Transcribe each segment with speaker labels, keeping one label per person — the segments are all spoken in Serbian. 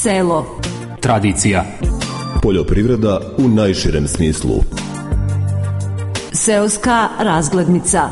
Speaker 1: Selo.
Speaker 2: Tradicija.
Speaker 3: Poljoprivreda u najširem smislu.
Speaker 1: Seoska razglednica.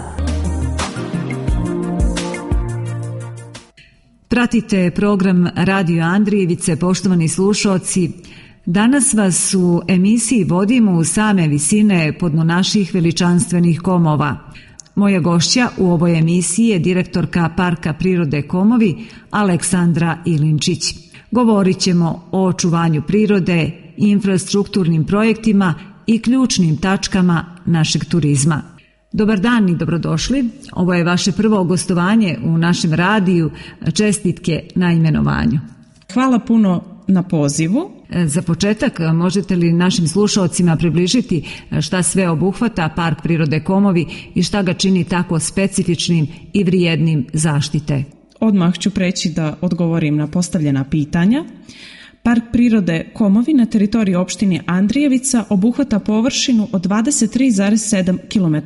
Speaker 4: Pratite program Radio Andrijevice, poštovani slušaoci. Danas vas u emisiji vodimo u same visine podno naših veličanstvenih komova. Moja gošća u ovoj emisiji je direktorka Parka prirode Komovi Aleksandra Ilinčić. Govorit ćemo o očuvanju prirode, infrastrukturnim projektima i ključnim tačkama našeg turizma. Dobar dan i dobrodošli. Ovo je vaše prvo gostovanje u našem radiju. Čestitke na imenovanju.
Speaker 5: Hvala puno na pozivu.
Speaker 4: Za početak, možete li našim slušaocima približiti šta sve obuhvata Park prirode Komovi i šta ga čini tako specifičnim i vrijednim zaštite?
Speaker 5: Odmah ću preći da odgovorim na postavljena pitanja. Park prirode Komovi na teritoriji opštine Andrijevica obuhvata površinu od 23,7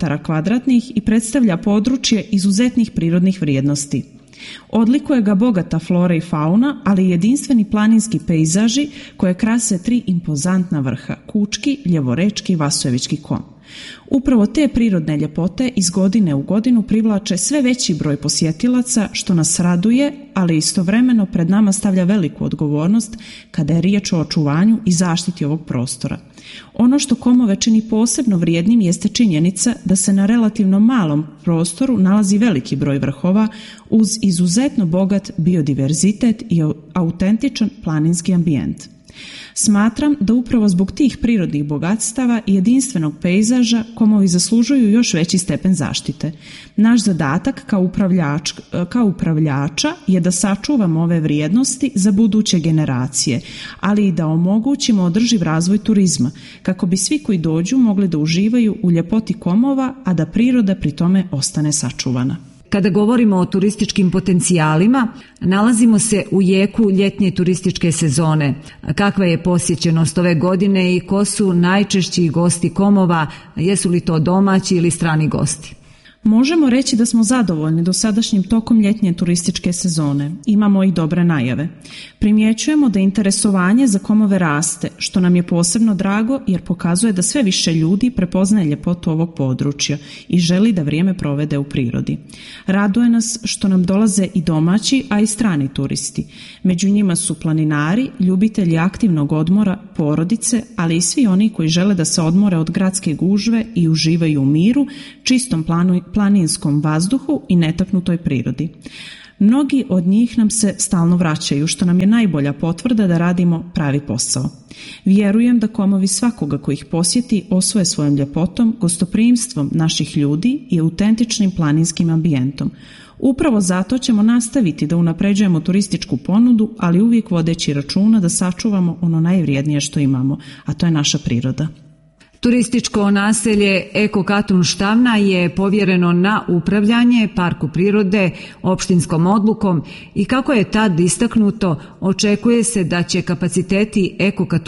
Speaker 5: km2 i predstavlja područje izuzetnih prirodnih vrijednosti. Odlikuje ga bogata flora i fauna, ali i jedinstveni planinski pejzaži koje krase 3 impozantna vrha: Kučki, Ljevorečki i Vasojevički kom. Upravo te prirodne ljepote iz godine u godinu privlače sve veći broj posjetilaca, što nas raduje, ali istovremeno pred nama stavlja veliku odgovornost kada je riječ o očuvanju i zaštiti ovog prostora. Ono što Komove čini posebno vrijednim jeste činjenica da se na relativno malom prostoru nalazi veliki broj vrhova uz izuzetno bogat biodiverzitet i autentičan planinski ambijent. Smatram da upravo zbog tih prirodnih bogatstava i jedinstvenog pejzaža Komovi zaslužuju još veći stepen zaštite. Naš zadatak kao upravljača je da sačuvamo ove vrijednosti za buduće generacije, ali i da omogućimo održiv razvoj turizma, kako bi svi koji dođu mogli da uživaju u ljepoti Komova, a da priroda pri tome ostane sačuvana.
Speaker 4: Kada govorimo o turističkim potencijalima, nalazimo se u jeku ljetnje turističke sezone. Kakva je posjećenost ove godine i ko su najčešći gosti Komova, jesu li to domaći ili strani gosti?
Speaker 5: Možemo reći da smo zadovoljni dosadašnjim tokom ljetnje turističke sezone. Imamo i dobre najave. Primjećujemo da interesovanje za Komove raste, što nam je posebno drago jer pokazuje da sve više ljudi prepoznaje ljepotu ovog područja i želi da vrijeme provede u prirodi. Raduje nas što nam dolaze i domaći, a i strani turisti. Među njima su planinari, ljubitelji aktivnog odmora, porodice, ali i svi oni koji žele da se odmore od gradske gužve i uživaju u miru, čistom planinskom vazduhu i netaknutoj prirodi. Mnogi od njih nam se stalno vraćaju, što nam je najbolja potvrda da radimo pravi posao. Vjerujem da Komovi svakoga ko ih posjeti osvoje svojom ljepotom, gostoprimstvom naših ljudi i autentičnim planinskim ambijentom. Upravo zato ćemo nastaviti da unapređujemo turističku ponudu, ali uvijek vodeći računa da sačuvamo ono najvrijednije što imamo, a to je naša priroda.
Speaker 4: Turističko naselje Eko Katun Štavna je povjereno na upravljanje Parku prirode opštinskom odlukom i kako je tad istaknuto, očekuje se da će kapaciteti Eko Katuna